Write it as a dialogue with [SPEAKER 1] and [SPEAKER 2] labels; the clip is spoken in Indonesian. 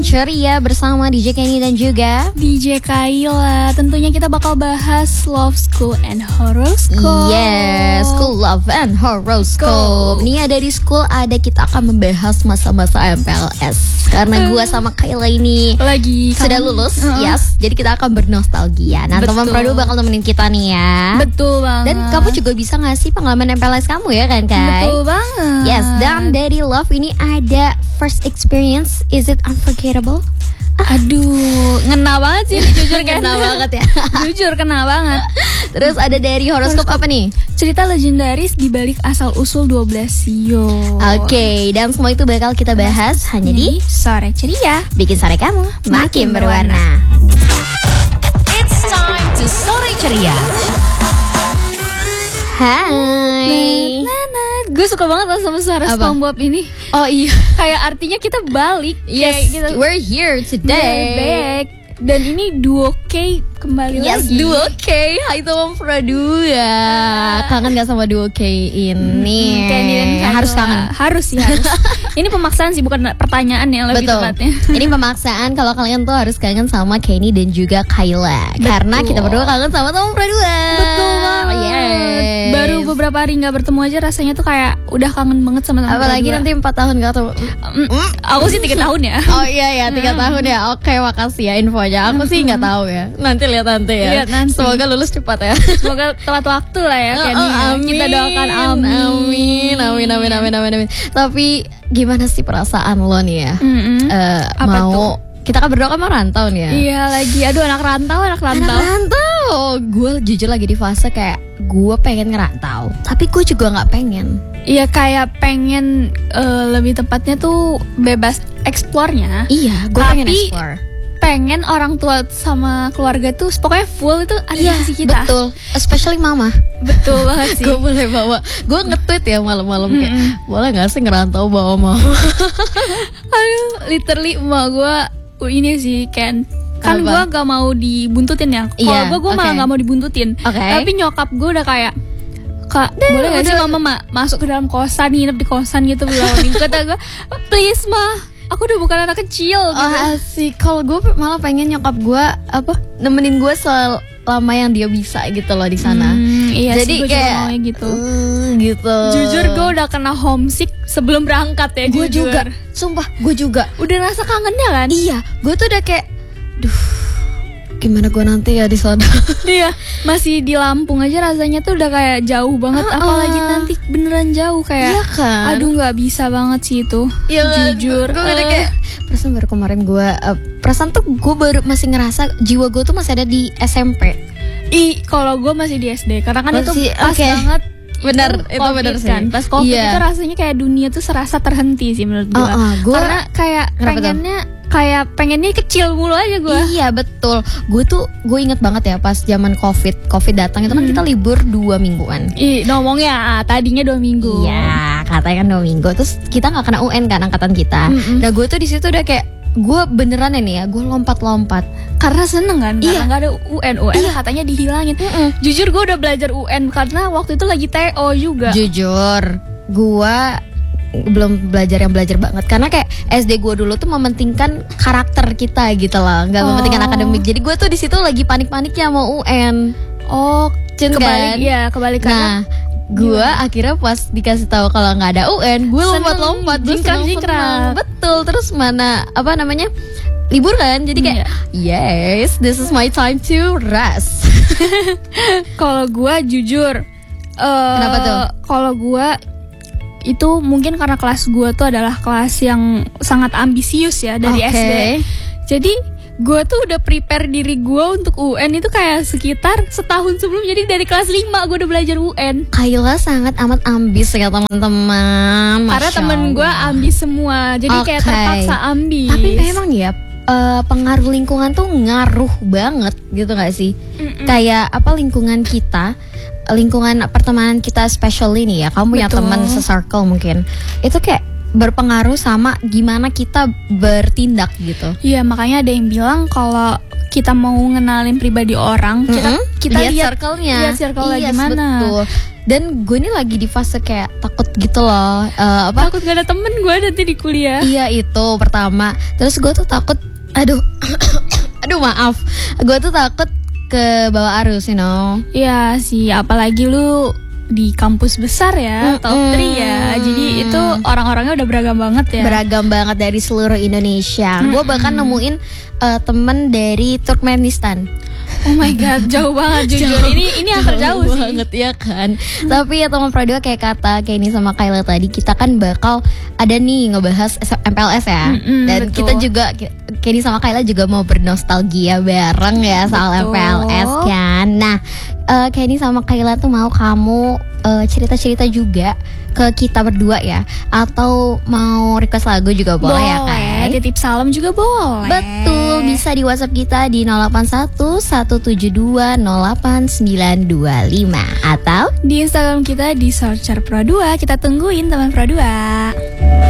[SPEAKER 1] Ceria bersama DJ Kenny dan juga
[SPEAKER 2] DJ Kayla. Tentunya kita bakal bahas Love, School, and Horoscope.
[SPEAKER 1] Yes, School, Love, and Horoscope. Nih ada di School, kita akan membahas masa-masa MPLS. Karena gue sama Kayla ini
[SPEAKER 2] lagi
[SPEAKER 1] sudah lulus, yes. Jadi kita akan bernostalgia. Nah, teman Produ bakal nemenin kita nih ya.
[SPEAKER 2] Betul banget.
[SPEAKER 1] Dan kamu juga bisa ngasih pengalaman MPLS kamu ya kan, Kay?
[SPEAKER 2] Betul banget.
[SPEAKER 1] Yes, dan dari Love ini ada first experience, is it unforgettable?
[SPEAKER 2] Aduh, ngena banget sih jujur kan.
[SPEAKER 1] Ngena banget ya.
[SPEAKER 2] Jujur kena banget.
[SPEAKER 1] Terus ada dari horoskop apa nih?
[SPEAKER 2] Cerita legendaris di balik asal-usul 12 Sio.
[SPEAKER 1] Oke, dan semua itu bakal kita bahas hanya di
[SPEAKER 2] Sore Ceria.
[SPEAKER 1] Bikin sore kamu makin berwarna.
[SPEAKER 3] It's time to Sore Ceria.
[SPEAKER 1] Hai.
[SPEAKER 2] Gue suka banget sama suara SpongeBob ini.
[SPEAKER 1] Oh iya,
[SPEAKER 2] Kayak artinya kita balik.
[SPEAKER 1] yes,
[SPEAKER 2] Kayak
[SPEAKER 1] we're here today.
[SPEAKER 2] back. Dan ini duo K kembali
[SPEAKER 1] Yes,
[SPEAKER 2] lagi.
[SPEAKER 1] duo K. Hai teman Produ ya. Kangen gak sama duo K ini?
[SPEAKER 2] Kenny dan Kayla.
[SPEAKER 1] Harus kangen.
[SPEAKER 2] Harus sih, harus. Ini pemaksaan sih, bukan pertanyaan yang lebih
[SPEAKER 1] Betul.
[SPEAKER 2] tepatnya.
[SPEAKER 1] Ini pemaksaan kalau kalian tuh harus kangen sama Kenny dan juga Kayla. Karena kita berdua kangen sama teman Produ.
[SPEAKER 2] Betul banget.
[SPEAKER 1] Yes.
[SPEAKER 2] Baru beberapa hari nggak bertemu aja rasanya tuh kayak udah kangen banget sama teman.
[SPEAKER 1] Apalagi nanti 4 tahun gak ketemu.
[SPEAKER 2] Aku sih 3 tahun ya.
[SPEAKER 1] Oh iya ya 3 tahun ya. Oke, makasih ya infonya. Aku sih nggak tahu ya. Nanti lihat nanti ya.
[SPEAKER 2] Lihat nanti.
[SPEAKER 1] Semoga lulus cepat ya.
[SPEAKER 2] Semoga tepat waktu lah ya Kenny.
[SPEAKER 1] Amin.
[SPEAKER 2] Kita doakan amin.
[SPEAKER 1] Amin. Tapi gimana sih perasaan lo nih ya?
[SPEAKER 2] Apa
[SPEAKER 1] Mau kita kan berdua kan mau rantau nih ya.
[SPEAKER 2] Iya lagi, aduh anak rantau.
[SPEAKER 1] Rantau. Gue jujur lagi di fase kayak gue pengen ngerantau, tapi gue juga nggak pengen.
[SPEAKER 2] Iya kayak pengen lebih tepatnya tuh bebas eksplornya.
[SPEAKER 1] Iya, gue pengen explore.
[SPEAKER 2] Pengen orang tua sama keluarga tuh pokoknya full itu ada di sisi kita.
[SPEAKER 1] Betul, especially mama.
[SPEAKER 2] Betul banget sih.
[SPEAKER 1] Gue boleh bawa, gue nge-tweet ya malam-malam kayak boleh nggak sih ngerantau bawa mama?
[SPEAKER 2] Aduh, literally emak gue ini sih kan gue gak mau dibuntutin ya. Kalau gue malah gak mau dibuntutin. Tapi nyokap gue udah kayak, Kak, boleh gak sih mama masuk ke dalam kosan, nginep di kosan gitu beberapa minggu. Kata gue, please mah, aku udah bukan anak kecil gitu.
[SPEAKER 1] Oh asik. Kalau gue malah pengen nyokap gue nemenin gue selama yang dia bisa gitu loh di sana.
[SPEAKER 2] Iya
[SPEAKER 1] jadi
[SPEAKER 2] sih, gue
[SPEAKER 1] kayak
[SPEAKER 2] juga maunya gitu.
[SPEAKER 1] Gitu.
[SPEAKER 2] Jujur gue udah kena homesick sebelum berangkat ya.
[SPEAKER 1] Gue juga. Sumpah, gue juga.
[SPEAKER 2] Udah rasa kangennya kan?
[SPEAKER 1] Iya, gue tuh udah kayak, gimana gue nanti ya di sana.
[SPEAKER 2] Iya, masih di Lampung aja rasanya tuh udah kayak jauh banget. Apalagi nanti beneran jauh kayak.
[SPEAKER 1] Iya kan?
[SPEAKER 2] Aduh nggak bisa banget sih itu.
[SPEAKER 1] Iya,
[SPEAKER 2] jujur.
[SPEAKER 1] Gue udah kayak perasaan baru kemarin gue perasaan tuh gue baru masih ngerasa jiwa gue tuh masih ada di SMP.
[SPEAKER 2] Kalau gue masih di SD karena kan
[SPEAKER 1] masih,
[SPEAKER 2] itu pas banget.
[SPEAKER 1] Benar, itu benar sih.
[SPEAKER 2] Kan? Pas COVID itu rasanya kayak dunia tuh serasa terhenti sih menurut gue. Karena kayak pengennya kecil mulu aja gue.
[SPEAKER 1] Iya betul. Gue inget banget ya pas zaman COVID datang itu kan kita libur 2 mingguan.
[SPEAKER 2] Ngomongnya tadinya 2 minggu.
[SPEAKER 1] Iya, katanya kan 2 minggu. Terus kita nggak kena UN kan angkatan kita. Nah gue tuh di situ udah kayak gue beneran ini ya, gue lompat-lompat
[SPEAKER 2] karena seneng kan, karena nggak ada UN katanya dihilangin. Jujur gue udah belajar UN karena waktu itu lagi TO juga.
[SPEAKER 1] Jujur, gue belum belajar banget karena kayak SD gue dulu tuh mementingkan karakter kita gitu loh, nggak mementingkan akademik. Jadi gue tuh di situ lagi panik-paniknya mau UN. Kebalik
[SPEAKER 2] karena
[SPEAKER 1] gue akhirnya pas dikasih tahu kalau nggak ada UN, gue lompat-lompat,
[SPEAKER 2] jingkrak.
[SPEAKER 1] Betul. Terus mana libur kan, jadi kayak yes, this is my time to rest.
[SPEAKER 2] Kalau gue jujur,
[SPEAKER 1] kenapa tuh?
[SPEAKER 2] Kalau gue itu mungkin karena kelas gue tuh adalah kelas yang sangat ambisius ya dari SD. Jadi gue tuh udah prepare diri gue untuk UN itu kayak sekitar setahun sebelum. Jadi dari kelas 5 gue udah belajar UN.
[SPEAKER 1] Kayla sangat amat ambis ya teman-teman.
[SPEAKER 2] Karena temen gue ambis semua. Jadi kayak terpaksa ambis.
[SPEAKER 1] Tapi memang ya pengaruh lingkungan tuh ngaruh banget gitu gak sih? Kayak lingkungan kita, lingkungan pertemanan kita special ini ya. Kamu punya teman se-circle mungkin. Itu kayak berpengaruh sama gimana kita bertindak gitu.
[SPEAKER 2] Iya, makanya ada yang bilang kalau kita mau ngenalin pribadi orang, kita lihat
[SPEAKER 1] circle-nya.
[SPEAKER 2] Lihat circle-nya gimana.
[SPEAKER 1] Betul. Dan gue ini lagi di fase kayak takut gitu loh.
[SPEAKER 2] Takut gak ada temen gue nanti di kuliah.
[SPEAKER 1] Iya, itu pertama. Terus gue tuh takut, aduh maaf. Gue tuh takut ke bawah arus, you know.
[SPEAKER 2] Iya sih, apalagi lu di kampus besar ya, top 3 ya. Jadi itu orang-orangnya udah beragam banget ya.
[SPEAKER 1] Beragam banget dari seluruh Indonesia. Gue bahkan nemuin temen dari Turkmenistan.
[SPEAKER 2] Oh my god, jauh banget jujur. Ini yang terjauh sih.
[SPEAKER 1] Banget ya kan. Tapi ya teman Pro 2 kayak kata Kenny sama Kayla tadi, kita kan bakal ada nih ngebahas MPLS ya. Dan betul. Kita juga Kenny sama Kayla juga mau bernostalgia bareng ya soal MPLS kan. Nah, Kenny sama Kayla tuh mau kamu cerita-cerita juga ke kita berdua ya, atau mau request lagu juga boleh ya kan?
[SPEAKER 2] Titip salam juga boleh.
[SPEAKER 1] Betul, bisa di WhatsApp kita di 081 172 08925 atau
[SPEAKER 2] di Instagram kita di Searcher Pro 2. Kita tungguin teman Pro 2.